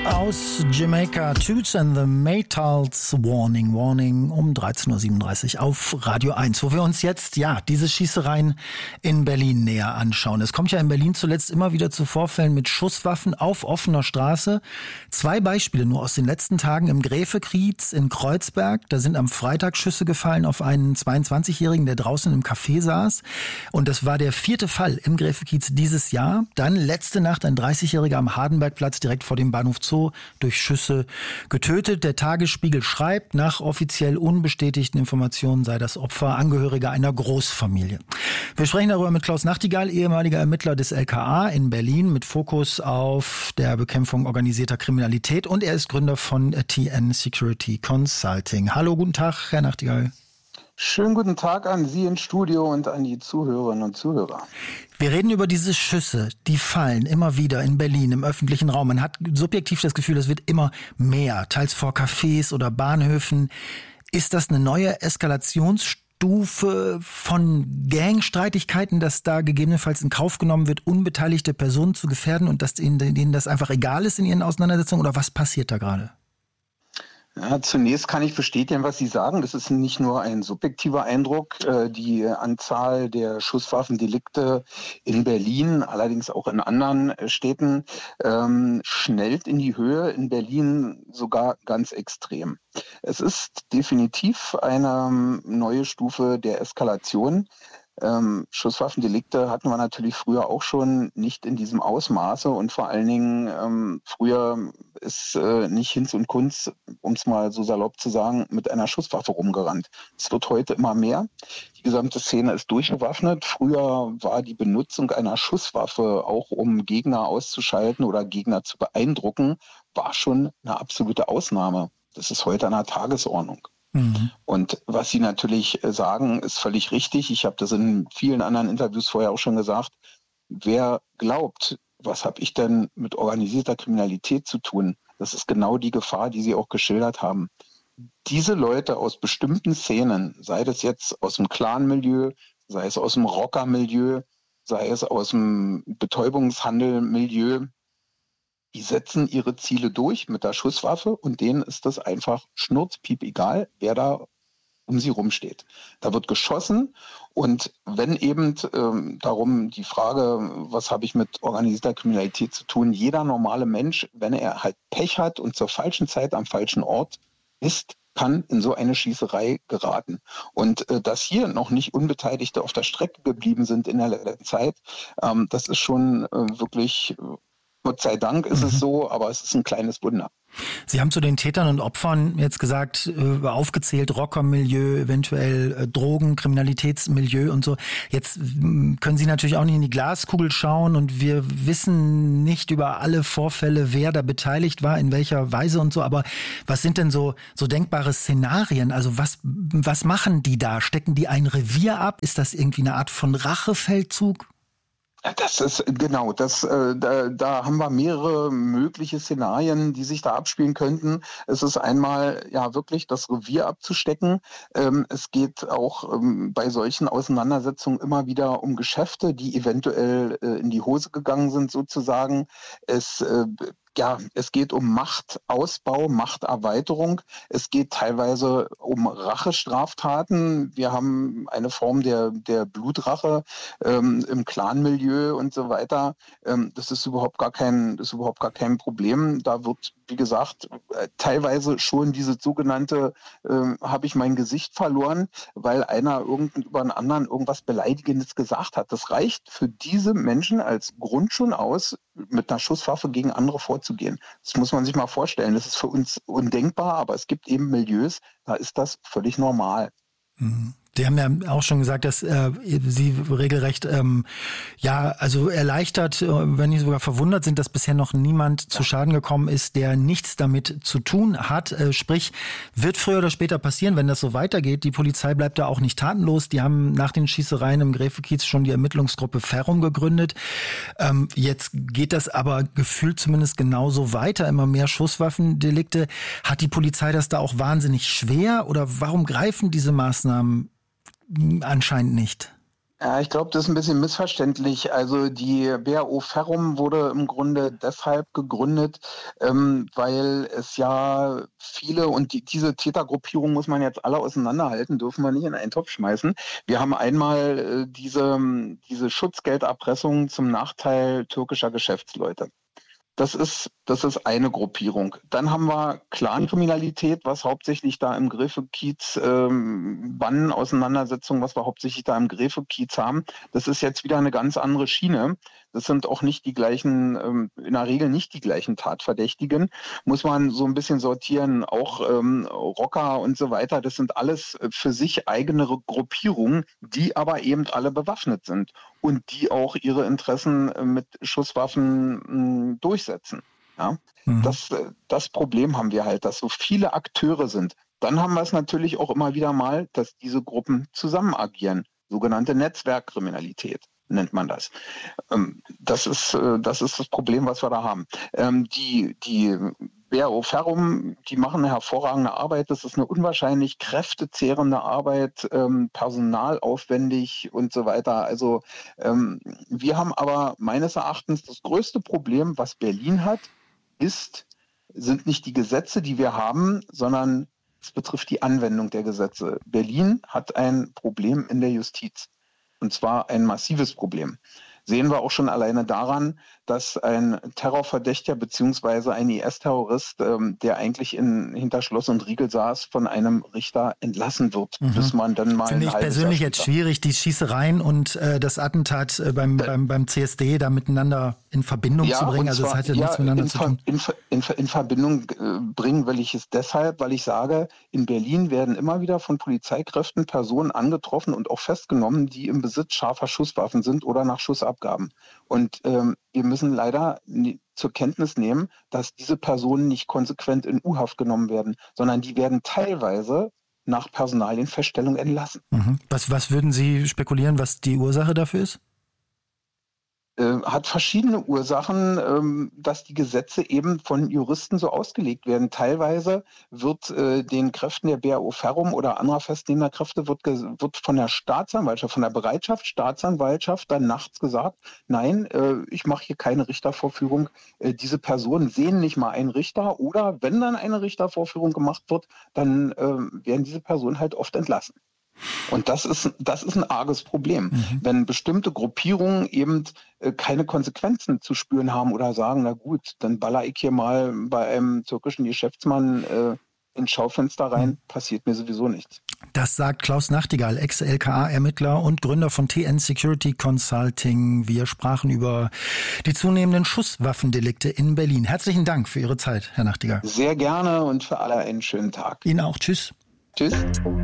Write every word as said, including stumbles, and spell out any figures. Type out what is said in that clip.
Aus Jamaica, Toots and the Maytals, Warning, Warning, um dreizehn Uhr siebenunddreißig auf Radio eins, wo wir uns jetzt, ja, diese Schießereien in Berlin näher anschauen. Es kommt ja in Berlin zuletzt immer wieder zu Vorfällen mit Schusswaffen auf offener Straße. Zwei Beispiele nur aus den letzten Tagen im Gräfekiez in Kreuzberg. Da sind am Freitag Schüsse gefallen auf einen zweiundzwanzigjährigen, der draußen im Café saß. Und das war der vierte Fall im Gräfekiez dieses Jahr. Dann letzte Nacht ein dreißigjähriger am Hardenbergplatz direkt vor dem Bahnhof Zoo durch Schüsse getötet. Der Tagesspiegel schreibt, nach offiziell unbestätigten Informationen sei das Opfer Angehöriger einer Großfamilie. Wir sprechen darüber mit Klaus Nachtigall, ehemaliger Ermittler des L K A in Berlin mit Fokus auf der Bekämpfung organisierter Kriminalität, und er ist Gründer von T N Security Consulting. Hallo, guten Tag, Herr Nachtigall. Schönen guten Tag an Sie ins Studio und an die Zuhörerinnen und Zuhörer. Wir reden über diese Schüsse, die fallen immer wieder in Berlin im öffentlichen Raum. Man hat subjektiv das Gefühl, es wird immer mehr, teils vor Cafés oder Bahnhöfen. Ist das eine neue Eskalationsstufe von Gangstreitigkeiten, dass da gegebenenfalls in Kauf genommen wird, unbeteiligte Personen zu gefährden und dass ihnen, denen das einfach egal ist in ihren Auseinandersetzungen? Oder was passiert da gerade? Ja, zunächst kann ich bestätigen, was Sie sagen. Das ist nicht nur ein subjektiver Eindruck. Die Anzahl der Schusswaffendelikte in Berlin, allerdings auch in anderen Städten, ähm, schnellt in die Höhe. In Berlin sogar ganz extrem. Es ist definitiv eine neue Stufe der Eskalation. Ähm, Schusswaffendelikte hatten wir natürlich früher auch schon, nicht in diesem Ausmaße, und vor allen Dingen ähm, früher ist äh, nicht Hinz und Kunz, um es mal so salopp zu sagen, mit einer Schusswaffe rumgerannt. Es wird heute immer mehr. Die gesamte Szene ist durchgewaffnet. Früher war die Benutzung einer Schusswaffe, auch um Gegner auszuschalten oder Gegner zu beeindrucken, war schon eine absolute Ausnahme. Das ist heute an der Tagesordnung. Und was Sie natürlich sagen, ist völlig richtig. Ich habe das in vielen anderen Interviews vorher auch schon gesagt. Wer glaubt, was habe ich denn mit organisierter Kriminalität zu tun? Das ist genau die Gefahr, die Sie auch geschildert haben. Diese Leute aus bestimmten Szenen, sei das jetzt aus dem Clan-Milieu, sei es aus dem Rocker-Milieu, sei es aus dem Betäubungshandel-Milieu, die setzen ihre Ziele durch mit der Schusswaffe, und denen ist das einfach schnurzpiep egal, wer da um sie rumsteht. Da wird geschossen, und wenn eben ähm, darum die Frage, was habe ich mit organisierter Kriminalität zu tun, jeder normale Mensch, wenn er halt Pech hat und zur falschen Zeit am falschen Ort ist, kann in so eine Schießerei geraten. Und äh, dass hier noch nicht Unbeteiligte auf der Strecke geblieben sind in der letzten Zeit, ähm, das ist schon äh, wirklich... Gott sei Dank ist mhm. es so, aber es ist ein kleines Wunder. Sie haben zu den Tätern und Opfern jetzt gesagt, äh, aufgezählt, Rockermilieu, eventuell äh, Drogen, Kriminalitätsmilieu und so. Jetzt äh, können Sie natürlich auch nicht in die Glaskugel schauen, und wir wissen nicht über alle Vorfälle, wer da beteiligt war, in welcher Weise und so. Aber was sind denn so, so denkbare Szenarien? Also was, was machen die da? Stecken die ein Revier ab? Ist das irgendwie eine Art von Rachefeldzug? Das ist genau, das, äh, da, da haben wir mehrere mögliche Szenarien, die sich da abspielen könnten. Es ist einmal ja wirklich das Revier abzustecken. Ähm, es geht auch ähm, bei solchen Auseinandersetzungen immer wieder um Geschäfte, die eventuell äh, in die Hose gegangen sind sozusagen. Es äh, Ja, es geht um Machtausbau, Machterweiterung. Es geht teilweise um Rachestraftaten. Wir haben eine Form der, der Blutrache ähm, im Clanmilieu und so weiter. Ähm, das ist überhaupt gar kein, das ist überhaupt gar kein Problem. Da wird, wie gesagt, teilweise schon dieses sogenannte, äh, habe ich mein Gesicht verloren, weil einer irgend über einen anderen irgendwas Beleidigendes gesagt hat. Das reicht für diese Menschen als Grund schon aus, mit einer Schusswaffe gegen andere vorzugehen. Das muss man sich mal vorstellen. Das ist für uns undenkbar, aber es gibt eben Milieus, da ist das völlig normal. Mhm. Sie haben ja auch schon gesagt, dass äh, Sie regelrecht ähm, ja also erleichtert, äh, wenn nicht sogar verwundert sind, dass bisher noch niemand ja. zu Schaden gekommen ist, der nichts damit zu tun hat. Äh, sprich, wird früher oder später passieren, wenn das so weitergeht. Die Polizei bleibt da auch nicht tatenlos. Die haben nach den Schießereien im Gräfekiez schon die Ermittlungsgruppe Ferrum gegründet. Ähm, jetzt geht das aber gefühlt zumindest genauso weiter. Immer mehr Schusswaffendelikte. Hat die Polizei das da auch wahnsinnig schwer? Oder warum greifen diese Maßnahmen anscheinend nicht? Ja, ich glaube, das ist ein bisschen missverständlich. Also die B A O Ferrum wurde im Grunde deshalb gegründet, ähm, weil es ja viele, und die, diese Tätergruppierung muss man jetzt alle auseinanderhalten, dürfen wir nicht in einen Topf schmeißen. Wir haben einmal äh, diese, diese Schutzgelderpressung zum Nachteil türkischer Geschäftsleute. Das ist, das ist eine Gruppierung. Dann haben wir Clankriminalität, was hauptsächlich da im Gräfekiez, ähm, Bandenauseinandersetzungen, was wir hauptsächlich da im Gräfekiez haben. Das ist jetzt wieder eine ganz andere Schiene. Das sind auch nicht die gleichen, ähm, in der Regel nicht die gleichen Tatverdächtigen. Muss man so ein bisschen sortieren. Auch ähm, Rocker und so weiter, das sind alles für sich eigene Gruppierungen, die aber eben alle bewaffnet sind und die auch ihre Interessen mit Schusswaffen mh, durchsetzen. Ja? Mhm. Das, das Problem haben wir halt, dass so viele Akteure sind. Dann haben wir es natürlich auch immer wieder mal, dass diese Gruppen zusammen agieren. Sogenannte Netzwerkkriminalität nennt man das. Das ist, das ist das Problem, was wir da haben. Die, die B A O Ferrum, die machen eine hervorragende Arbeit. Das ist eine unwahrscheinlich kräftezehrende Arbeit, personalaufwendig und so weiter. Also wir haben aber meines Erachtens das größte Problem, was Berlin hat, ist, sind nicht die Gesetze, die wir haben, sondern es betrifft die Anwendung der Gesetze. Berlin hat ein Problem in der Justiz. Und zwar ein massives Problem. Sehen wir auch schon alleine daran, dass ein Terrorverdächtiger bzw. ein I S-Terrorist, ähm, der eigentlich in, hinter Schloss und Riegel saß, von einem Richter entlassen wird, mhm. bis man dann mal Finde ich persönlich jetzt schwierig, die Schießereien und äh, das Attentat äh, beim, äh, beim, beim C S D da miteinander in Verbindung ja, zu bringen. Also zwar, das hat ja, ja nichts miteinander in, zu tun. In, in, in Verbindung äh, bringen will ich es deshalb, weil ich sage, in Berlin werden immer wieder von Polizeikräften Personen angetroffen und auch festgenommen, die im Besitz scharfer Schusswaffen sind oder nach Schussabgaben. Und ähm, wir müssen leider ne, zur Kenntnis nehmen, dass diese Personen nicht konsequent in U-Haft genommen werden, sondern die werden teilweise nach Personalienfeststellung entlassen. Mhm. Was, was würden Sie spekulieren, was die Ursache dafür ist? Äh, hat verschiedene Ursachen, ähm, dass die Gesetze eben von Juristen so ausgelegt werden. Teilweise wird äh, den Kräften der B A O Ferrum oder anderer festnehmender Kräfte wird, wird von der Staatsanwaltschaft, von der Bereitschaftsstaatsanwaltschaft dann nachts gesagt, nein, äh, ich mache hier keine Richtervorführung. Äh, diese Personen sehen nicht mal einen Richter, oder wenn dann eine Richtervorführung gemacht wird, dann äh, werden diese Personen halt oft entlassen. Und das ist, das ist ein arges Problem, mhm. wenn bestimmte Gruppierungen eben äh, keine Konsequenzen zu spüren haben oder sagen, na gut, dann baller ich hier mal bei einem türkischen Geschäftsmann äh, ins Schaufenster rein, mhm. passiert mir sowieso nichts. Das sagt Klaus Nachtigall, Ex-L K A-Ermittler und Gründer von T N Security Consulting. Wir sprachen über die zunehmenden Schusswaffendelikte in Berlin. Herzlichen Dank für Ihre Zeit, Herr Nachtigall. Sehr gerne und für alle einen schönen Tag. Ihnen auch. Tschüss. Tschüss.